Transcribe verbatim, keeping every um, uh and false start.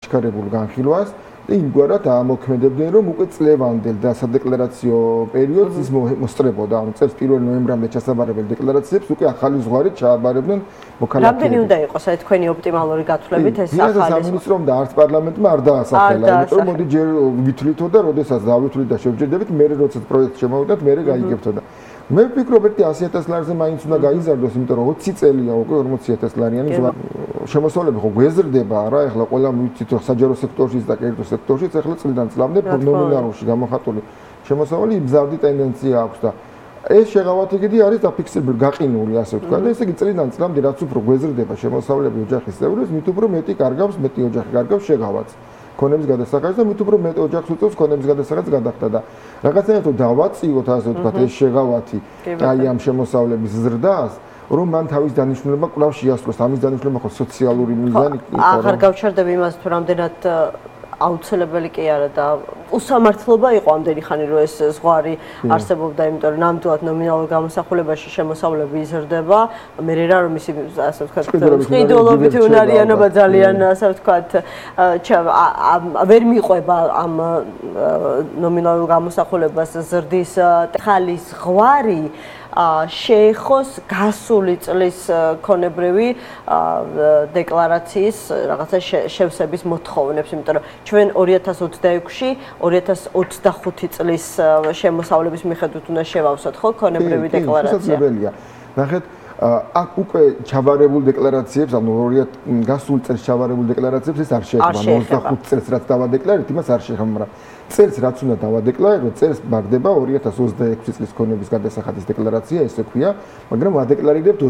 აჩქარებულ განხილვას და იმგვარად ამოქმედებდნენ, რომ უკვე წლევანდელ და სადეკლარაციო პერიოდს ის მოსწრებოდა. ანუ წელს პირველი ნოემბრამდე ჩასაბარებელ დეკლარაციებს უკვე ახალი ზღვარი ჩააბარებდნენ მოქალაქეებს. რამდენი უნდა იყოს აი თქვენი ოპტიმალური გათვლებით ეს ახალი ზღვარი? სამინისტრომ და არც პარლამენტმა არ დაასახელა, იმიტომ მოდი ჯერ ვითვლითო და როდესაც დავითვლით და შევჯერდებით, მე როდესაც პროექტს შემოვიდათ, მე გაიგებთო და მე ვფიქრობ ერთი ასი ათას ლარზე მაინც უნდა გაიზარდოს, იმიტომ რომ ოცი წელია უკვე ორმოცი ათას ლარიანი შემოსავლები ხო გვეზრდება რა, ეხლა ყველა ვიცით რომ საჯარო სექტორშიც და კერძო სექტორშიც ეხლა წლიდან წლამდე ნომინალურში გამოხატული შემოსავალი იბზარდი ტენდენცია აქვს და ეს შეღავათი კიდე არის დაფიქსირებული, გაყინული ასე ვთქვა და ესე იგი წლიდან წლამდე რაც უფრო გვეზრდება შემოსავლები ოჯახის წევრებს, მით უფრო მეტი კარგავს, მეტი ოჯახი კარგავს შეღავათს. ქონების გადასახადს და მით უფრო მეტ ოჯახს უწევს ქონების გადასახადს გადახდა და რაღაცნაირად თუ დავაწიოთ ასე ვთქვათ ეს შეღავათი აი ამ შემოსავლების ზრდას რომ მან თავის დანიშნულება კვლავ შეასრულოს ამის დანიშნულება ხო სოციალური მიზანი იყო აღარ გავჩერდები იმას თუ რამდენად აუცილებელი კი არა და უსამართლობა იყო ამდენი ხანი რომ ეს ზღვარი არსებობდა, იმიტომ რომ ნამდვილად ნომინალურ გამოსახულებაში შემოსავლები იზრდება, მე რა რომ ისი ასე ვთქვათ ყიდულობითი უნარიანობა ძალიან ასე ვთქვათ ვერ მიყვება ამ ნომინალურ გამოსახულებას ზრდის ხალის ზღვარი შეეხოს გასული წლის ქონებრივი დეკლარაციის რაღაცა შევსების მოთხოვნებს, იმიტომ რომ ჩვენ ორი ათას ოცდაექვსში ორი ათას ოცდახუთი წლის შემოსავლების მიხედვით უნდა შევავსოთ ხო ქონებრივი დეკლარაცია. ნახეთ, აქ უკვე ჩაბარებულ დეკლარაციებს, ანუ გასულ წელს ჩაბარებულ დეკლარაციებს ეს არ შეეხება, ოცდახუთ წელს რაც დავადეკლარეთ, იმას არ შეეხება, მაგრამ წელს რაც უნდა დავადეკლაროთ, წელს მაგდება ორი ათას ოცდაექვსი წლის ქონების გადასახადის დეკლარაცია, ესე ქვია, მაგრამ ვადეკლარირებთ